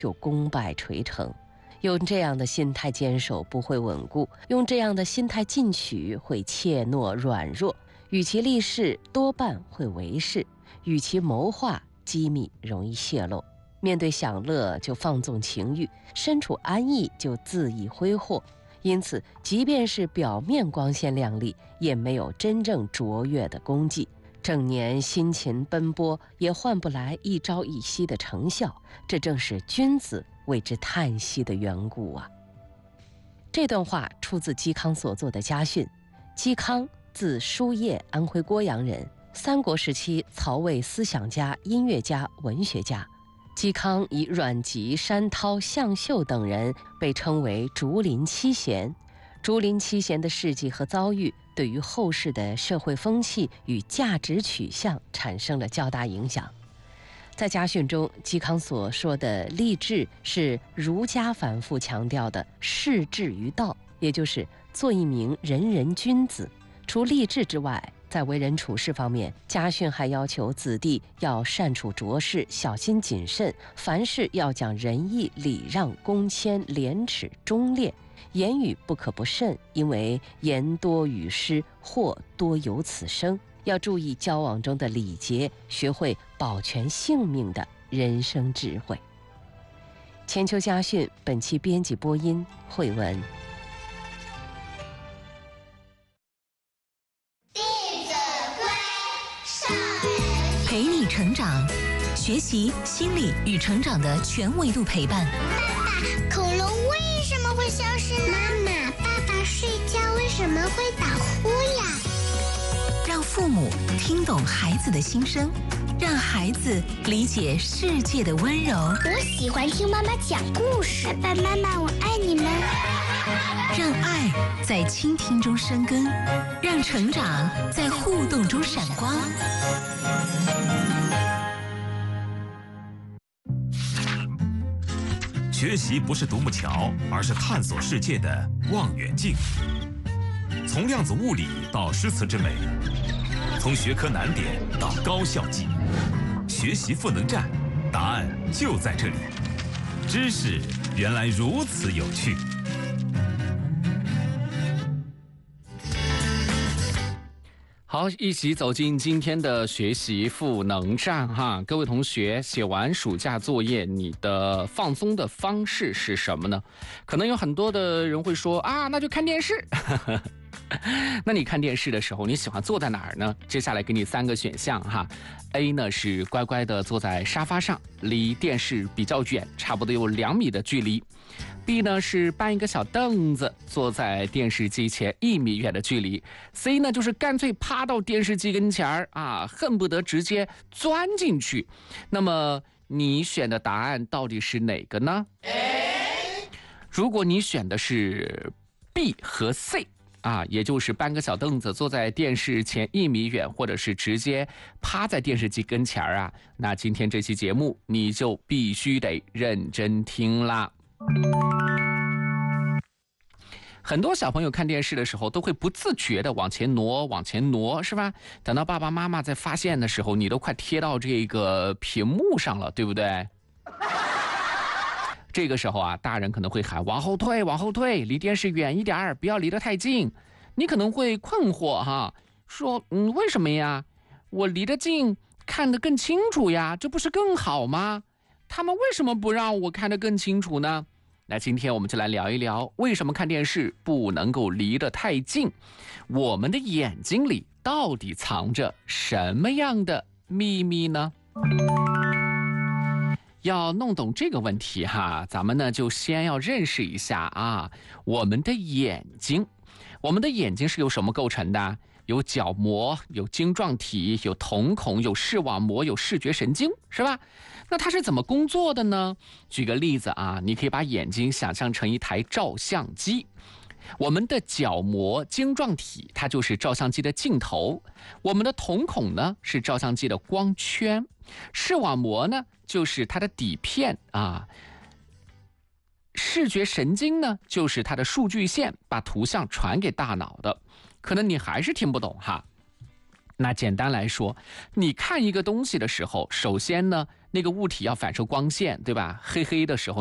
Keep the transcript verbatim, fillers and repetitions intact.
就功败垂成。用这样的心态坚守不会稳固，用这样的心态进取会怯懦软弱。与其立事，多半会为事；与其谋划，机密容易泄露。面对享乐就放纵情欲，身处安逸就恣意挥霍。因此，即便是表面光鲜亮丽，也没有真正卓越的功绩。整年辛勤奔波，也换不来一朝一夕的成效，这正是君子为之叹息的缘故啊。这段话出自嵇康所作的家训。嵇康字叔夜，安徽郭阳人，三国时期曹魏思想家、音乐家、文学家。嵇康以阮籍、山涛、向秀等人被称为竹林七贤。竹林七贤的事迹和遭遇对于后世的社会风气与价值取向产生了较大影响。在家训中，嵇康所说的立志是儒家反复强调的事志于道，也就是做一名仁人君子。除立志之外，在为人处事方面，家训还要求子弟要善处着事，小心谨慎，凡事要讲仁义、礼让、恭谦、廉耻、忠烈，言语不可不慎，因为言多语失，祸多由此生。要注意交往中的礼节，学会保全性命的人生智慧。千秋家训，本期编辑播音慧文。 陪你成长，学习心理与成长的全维度陪伴。 爸爸，恐龙为什么会消失呢？妈妈，爸爸睡觉为什么会打呼呀？ 让父母听懂孩子的心声，让孩子理解世界的温柔。 我喜欢听妈妈讲故事。爸爸妈妈，我爱你们。 让爱在倾听中生根，让成长在互动中闪光。 学习不是独木桥，而是探索世界的望远镜。从量子物理到诗词之美，从学科难点到高效记忆，学习赋能站，答案就在这里。知识原来如此有趣。 好，一起走进今天的学习赋能站哈，各位同学，写完暑假作业，你的放松的方式是什么呢？可能有很多的人会说啊，那就看电视。那你看电视的时候，你喜欢坐在哪儿呢？接下来给你三个选项哈。A 呢是乖乖的坐在沙发上，离电视比较远，差不多有两米的距离。B 呢是搬一个小凳子，坐在电视机前一米远的距离。C 呢就是干脆趴到电视机跟前儿啊，恨不得直接钻进去。那么你选的答案到底是哪个呢？如果你选的是 B 和 C。啊，也就是搬个小凳子坐在电视前一米远，或者是直接趴在电视机跟前儿啊，那今天这期节目你就必须得认真听啦。很多小朋友看电视的时候都会不自觉的往前挪往前挪，是吧？等到爸爸妈妈在发现的时候，你都快贴到这个屏幕上了，对不对？这个时候啊，大人可能会喊往后退往后退，离电视远一点，不要离得太近。你可能会困惑哈，说嗯，为什么呀？我离得近看得更清楚呀，这不是更好吗？他们为什么不让我看得更清楚呢？那今天我们就来聊一聊，为什么看电视不能够离得太近？我们的眼睛里到底藏着什么样的秘密呢？要弄懂这个问题哈，咱们呢就先要认识一下啊，我们的眼睛。我们的眼睛是由什么构成的？有角膜，有晶状体，有瞳孔，有视网膜，有视觉神经，是吧？那它是怎么工作的呢？举个例子啊，你可以把眼睛想象成一台照相机。我们的角膜晶状体，它就是照相机的镜头；我们的瞳孔呢，是照相机的光圈；视网膜呢，就是它的底片啊；视觉神经呢，就是它的数据线，把图像传给大脑的。可能你还是听不懂哈。那简单来说，你看一个东西的时候，首先呢， 那个物体要反射光线，对吧？黑黑的时候。